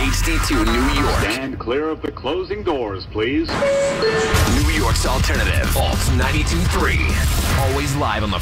HD2 New York. Stand clear of the closing doors, please. New York's alternative. Alt 92.3. Always live on the